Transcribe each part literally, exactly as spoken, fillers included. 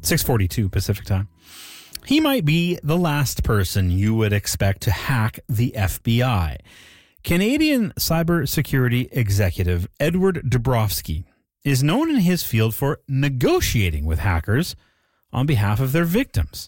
six forty-two Pacific time. He might be the last person you would expect to hack the F B I. Canadian cybersecurity executive Edward Dubrovsky is known in his field for negotiating with hackers on behalf of their victims,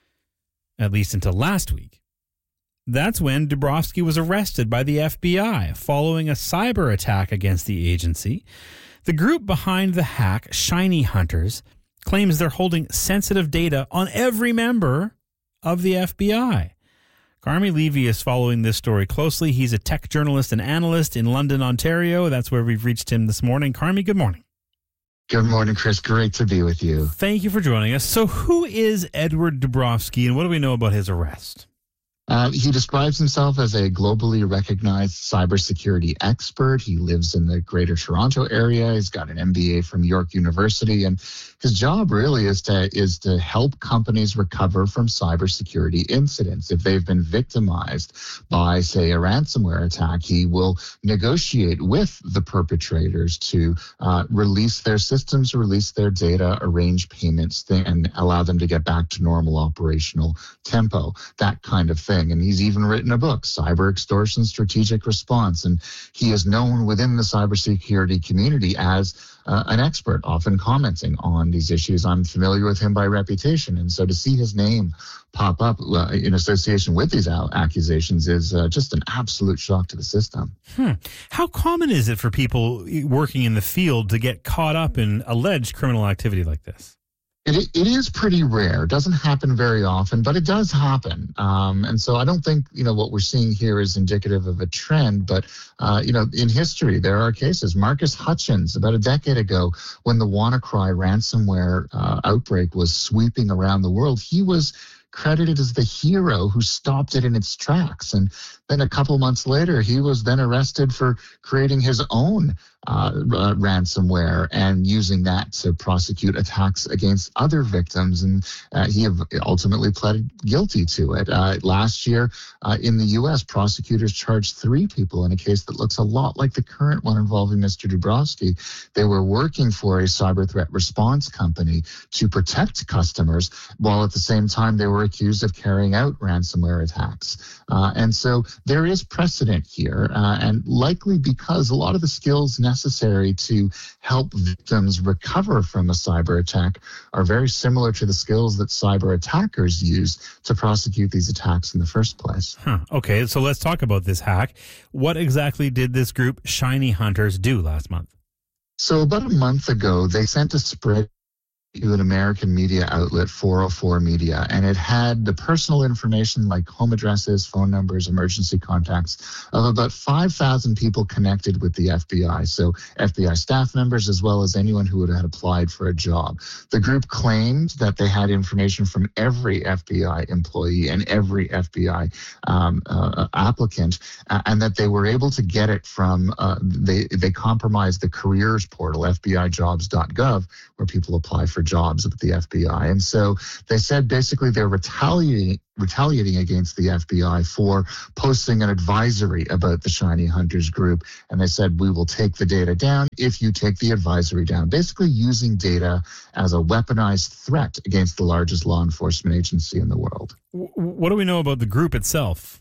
at least until last week. That's when Dubrovsky was arrested by the F B I following a cyber attack against the agency. The group behind the hack, Shiny Hunters, claims they're holding sensitive data on every member of the F B I. Carmi Levy is following this story closely. He's a tech journalist and analyst in London, Ontario. That's where we've reached him this morning. Carmi, good morning. Good morning, Chris. Great to be with you. Thank you for joining us. So who is Edward Dubrovsky, and what do we know about his arrest? Uh, he describes himself as a globally recognized cybersecurity expert. He lives in the Greater Toronto area. He's got an M B A from York University, and his job really is to is to help companies recover from cybersecurity incidents. If they've been victimized by, say, a ransomware attack, he will negotiate with the perpetrators to uh, release their systems, release their data, arrange payments, th- and allow them to get back to normal operational tempo. That kind of thing. And he's even written a book, Cyber Extortion Strategic Response. And he is known within the cybersecurity community as uh, an expert, often commenting on these issues. I'm familiar with him by reputation. And so to see his name pop up uh, in association with these al- accusations is uh, just an absolute shock to the system. Hmm. How common is it for people working in the field to get caught up in alleged criminal activity like this? It, it is pretty rare. It doesn't happen very often, but it does happen. Um, and so I don't think, you know, what we're seeing here is indicative of a trend. But, uh, you know, in history, there are cases. Marcus Hutchins, about a decade ago, when the WannaCry ransomware uh, outbreak was sweeping around the world, he was credited as the hero who stopped it in its tracks. And then a couple months later, he was then arrested for creating his own uh, uh, ransomware and using that to prosecute attacks against other victims. And uh, he ultimately pled guilty to it. Uh, last year uh, in the U S, prosecutors charged three people in a case that looks a lot like the current one involving Mister Dubrovsky. They were working for a cyber threat response company to protect customers, while at the same time they were accused of carrying out ransomware attacks. Uh, and so there is precedent here, uh, and likely because a lot of the skills necessary to help victims recover from a cyber attack are very similar to the skills that cyber attackers use to prosecute these attacks in the first place. Huh. Okay, so let's talk about this hack. What exactly did this group, Shiny Hunters, do last month? So about a month ago, they sent a spread to an American media outlet, four oh four Media, and it had the personal information like home addresses, phone numbers, emergency contacts of about five thousand people connected with the F B I. So F B I staff members, as well as anyone who had applied for a job. The group claimed that they had information from every F B I employee and every F B I um, uh, applicant, uh, and that they were able to get it from, uh, they, they compromised the careers portal, F B I jobs dot gov, where people apply for jobs with the F B I. And so they said basically they're retaliating retaliating against the F B I for posting an advisory about the Shiny Hunters group. And they said, we will take the data down if you take the advisory down, basically using data as a weaponized threat against the largest law enforcement agency in the world. What do we know about the group itself?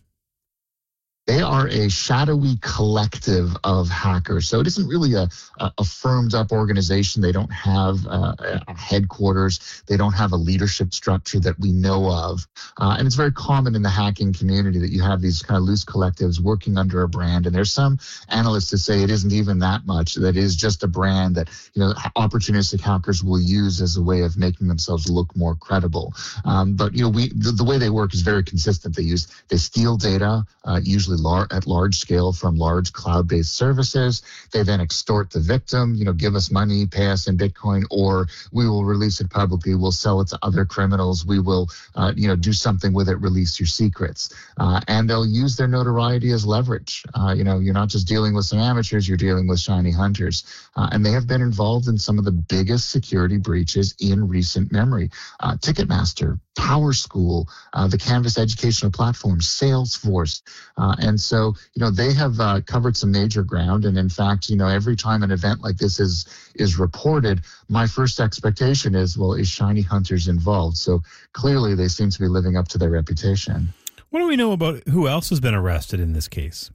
They are a shadowy collective of hackers. So it isn't really a, a, a firmed up organization. They don't have uh, a headquarters. They don't have a leadership structure that we know of. Uh, and it's very common in the hacking community that you have these kind of loose collectives working under a brand. And there's some analysts that say it isn't even that much, that is just a brand that, you know, opportunistic hackers will use as a way of making themselves look more credible. Um, but, you know, we the, the way they work is very consistent. They use, they steal data, uh, usually Lar- at large scale from large cloud-based services. They then extort the victim, you know, give us money, pay us in Bitcoin, or we will release it publicly. We'll sell it to other criminals. We will, uh, you know, do something with it, release your secrets. Uh, and they'll use their notoriety as leverage. Uh, you know, you're not just dealing with some amateurs, you're dealing with shiny hunters. Uh, and they have been involved in some of the biggest security breaches in recent memory. Uh, Ticketmaster PowerSchool, uh, the Canvas educational platform, Salesforce. Uh, and so, you know, they have uh, covered some major ground. And in fact, you know, every time an event like this is is reported, my first expectation is, well, is Shiny Hunters involved? So clearly they seem to be living up to their reputation. What do we know about who else has been arrested in this case?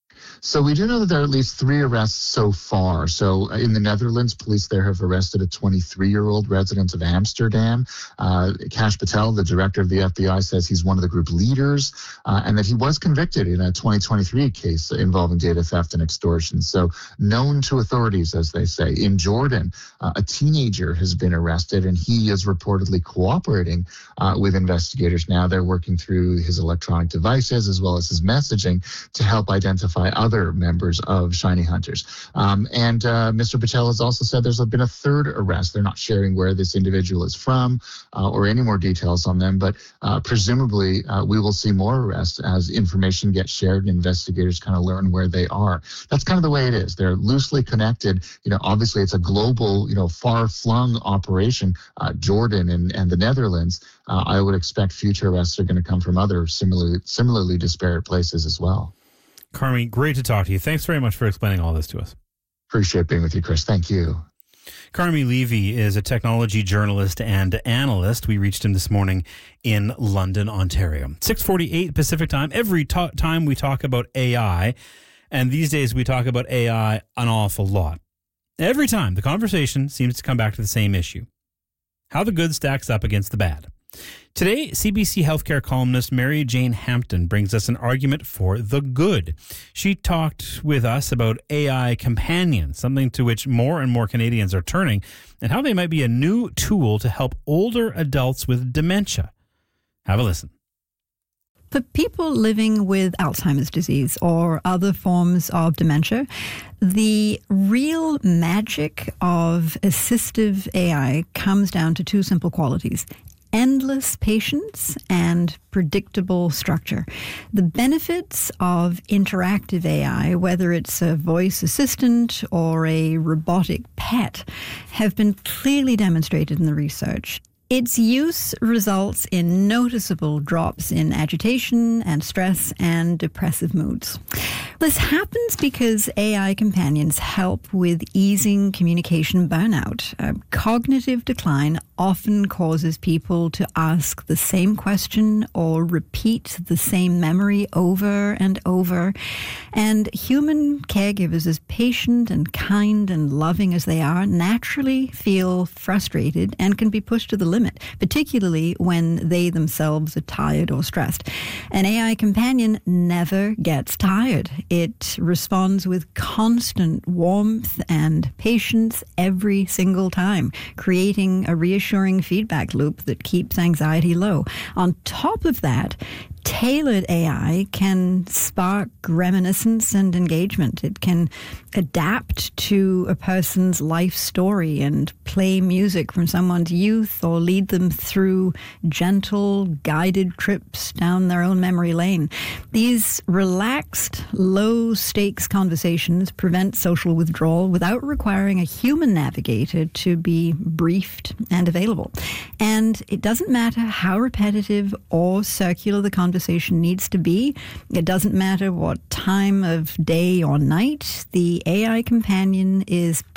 So we do know that there are at least three arrests so far. So in the Netherlands, police there have arrested a twenty-three-year-old resident of Amsterdam. Uh, Kash Patel, the director of the F B I, says he's one of the group leaders uh, and that he was convicted in a twenty twenty-three case involving data theft and extortion. So known to authorities, as they say. In Jordan, uh, a teenager has been arrested and he is reportedly cooperating uh, with investigators now. They're working through his electronic devices as well as his messaging to help identify other members of Shiny Hunters. Um, and uh, Mister Patel has also said there's been a third arrest. They're not sharing where this individual is from uh, or any more details on them, but uh, presumably uh, we will see more arrests as information gets shared and investigators kind of learn where they are. That's kind of the way it is. They're loosely connected. You know, obviously it's a global, you know, far-flung operation. Uh, Jordan and, and the Netherlands, uh, I would expect future arrests are going to come from other similarly, similarly disparate places as well. Carmi, great to talk to you. Thanks very much for explaining all this to us. Appreciate being with you, Chris. Thank you. Carmi Levy is a technology journalist and analyst. We reached him this morning in London, Ontario. six forty-eight Pacific time. Every ta- time we talk about A I, and these days we talk about A I an awful lot. Every time the conversation seems to come back to the same issue: how the good stacks up against the bad. Today, C B C healthcare columnist Mary Jane Hampton brings us an argument for the good. She talked with us about A I companions, something to which more and more Canadians are turning, and how they might be a new tool to help older adults with dementia. Have a listen. For people living with Alzheimer's disease or other forms of dementia, the real magic of assistive A I comes down to two simple qualities: endless patience and predictable structure. The benefits of interactive A I, whether it's a voice assistant or a robotic pet, have been clearly demonstrated in the research. Its use results in noticeable drops in agitation and stress and depressive moods. This happens because A I companions help with easing communication burnout. Uh, cognitive decline often causes people to ask the same question or repeat the same memory over and over. And human caregivers, as patient and kind and loving as they are, naturally feel frustrated and can be pushed to the limit, particularly when they themselves are tired or stressed. An A I companion never gets tired. It responds with constant warmth and patience every single time, creating a reassuring feedback loop that keeps anxiety low. On top of that, tailored A I can spark reminiscence and engagement. It can adapt to a person's life story and play music from someone's youth or lead them through gentle, guided trips down their own memory lane. These relaxed, low-stakes conversations prevent social withdrawal without requiring a human navigator to be briefed and available. And it doesn't matter how repetitive or circular the conversation conversation needs to be. It doesn't matter what time of day or night. The A I companion is